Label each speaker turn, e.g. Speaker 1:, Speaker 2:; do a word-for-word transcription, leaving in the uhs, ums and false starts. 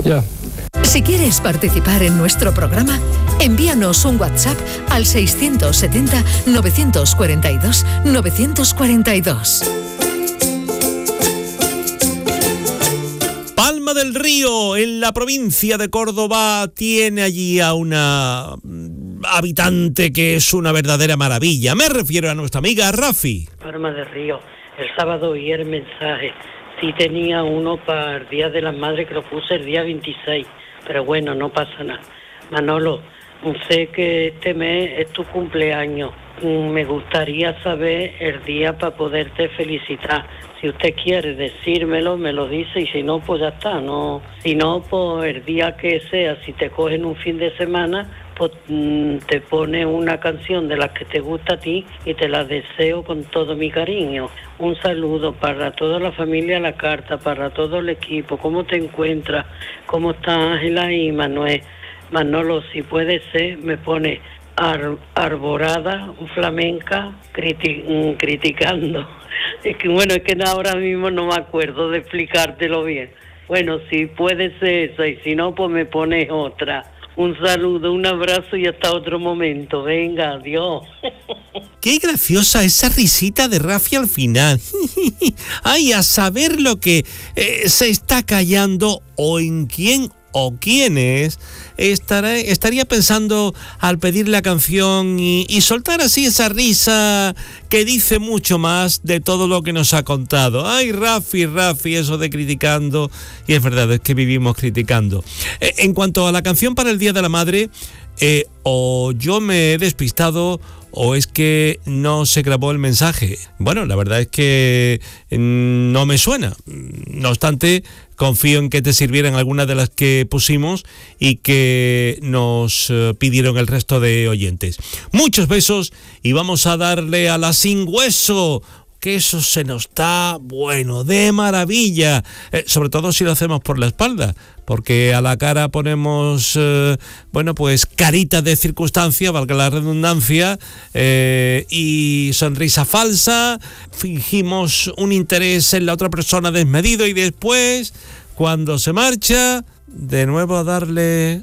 Speaker 1: Ya.
Speaker 2: Si quieres participar en nuestro programa, envíanos un WhatsApp al seiscientos setenta, novecientos cuarenta y dos, novecientos cuarenta y dos.
Speaker 3: Palma del Río, en la provincia de Córdoba, tiene allí a una habitante que es una verdadera maravilla. Me refiero a nuestra amiga Rafi.
Speaker 4: Palma del Río, el sábado oí el mensaje. Sí tenía uno para el Día de las Madres que lo puse el día veintiséis, pero bueno, no pasa nada. Manolo, sé que este mes es tu cumpleaños. Me gustaría saber el día para poderte felicitar. Si usted quiere decírmelo, me lo dice, y si no, pues ya está. No, si no, pues el día que sea, si te cogen un fin de semana, pues mmm, te pone una canción de las que te gusta a ti y te la deseo con todo mi cariño. Un saludo para toda la familia La Carta, para todo el equipo. ¿Cómo te encuentras? ¿Cómo está Ángela y Manuel? Manolo, si puede ser, me pone ar, arborada, flamenca, criti, criticando. Es que bueno, es que ahora mismo no me acuerdo de explicártelo bien. Bueno, si puede ser esa, y si no, pues me pones otra. Un saludo, un abrazo y hasta otro momento. Venga, adiós.
Speaker 3: Qué graciosa esa risita de Rafi al final. Ay, a saber lo que eh, se está callando o en quién o quiénes estará, estaría pensando al pedir la canción y, y soltar así esa risa que dice mucho más de todo lo que nos ha contado. Ay, Rafi, Rafi, eso de criticando. Y es verdad, es que vivimos criticando. Eh, en cuanto a la canción para el Día de la Madre, eh, o yo me he despistado o es que no se grabó el mensaje. Bueno, la verdad es que no me suena. No obstante, confío en que te sirvieran algunas de las que pusimos y que nos pidieron el resto de oyentes. Muchos besos y vamos a darle a la Sin Hueso, que eso se nos da, bueno, de maravilla, eh, sobre todo si lo hacemos por la espalda, porque a la cara ponemos, eh, bueno, pues carita de circunstancia, valga la redundancia, eh, y sonrisa falsa, fingimos un interés en la otra persona desmedido y después, cuando se marcha, de nuevo a darle